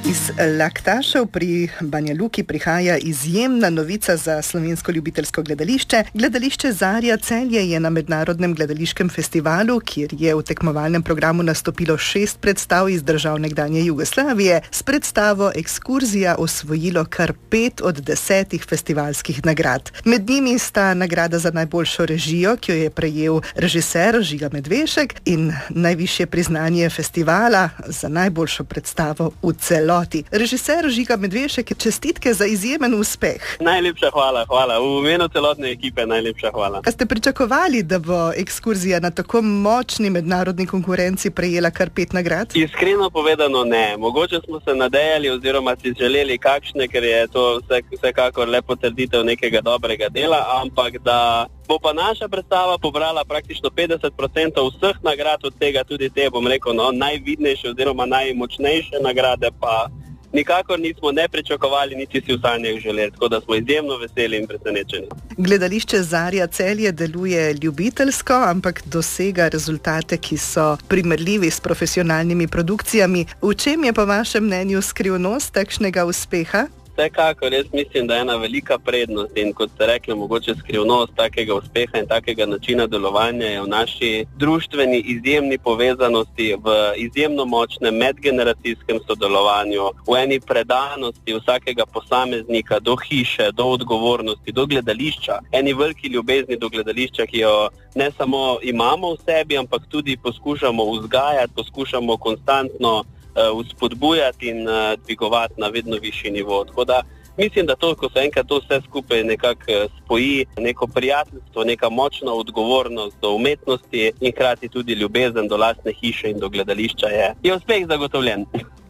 Iz Laktašev pri Banja Luki prihaja izjemna novica za slovensko ljubiteljsko gledališče. Gledališče Zarja Celje je na mednarodnem gledališkem festivalu, kjer je v tekmovalnem programu nastopilo 6 predstav iz držav nekdanje Jugoslavije, s predstavo Ekskurzija osvojilo kar 5 od 10 festivalskih nagrad. Med njimi sta nagrada za najboljšo režijo, ki jo je prejel režiser Žiga Medvešek, in najvišje priznanje festivala za najboljšo predstavo v celoti. Režiser Žiga Medvešek, čestitke za izjemen uspeh. Najlepša hvala. V imenu celotne ekipe najlepša hvala. A ste pričakovali, da bo Ekskurzija na tako močni mednarodni konkurenci prejela kar 5 nagrad? Iskreno povedano ne. Mogoče smo se nadejali oziroma si želeli kakšne, ker je to vsekakor le potrditev nekega dobrega dela, ampak da bo pa naša predstava pobrala praktično 50% vseh nagrad, od tega tudi te, bom rekel, najvidnejše oziroma najmočnejše nagrade, pa nikakor nismo ne pričakovali, niti si v sanjah želeli, tako da smo izjemno veseli in presenečeni. Gledališče Zarja Celje deluje ljubiteljsko, ampak dosega rezultate, ki so primerljivi s profesionalnimi produkcijami. V čem je po vašem mnenju skrivnost takšnega uspeha? Vsekakor, jaz mislim, da je ena velika prednost in, kot ste rekli, mogoče skrivnost takega uspeha in takega načina delovanja je v naši društveni izjemni povezanosti, v izjemno močnem medgeneracijskem sodelovanju, v eni predanosti vsakega posameznika do hiše, do odgovornosti, do gledališča, eni veliki ljubezni do gledališča, ki jo ne samo imamo v sebi, ampak tudi poskušamo vzgajati, poskušamo konstantno vzpodbujati in dvigovati na vedno višji nivo. Tako da mislim, da to, ko se enkrat to vse skupaj nekako spoji, neko prijateljstvo, neka močna odgovornost do umetnosti in hkrati tudi ljubezen do lastne hiše in do gledališča, je uspeh zagotovljen.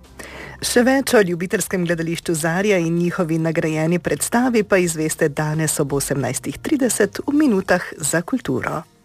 Še več o ljubiteljskem gledališču Zarja in njihovi nagrajeni predstavi pa izveste danes ob 18:30 v Minutah za kulturo.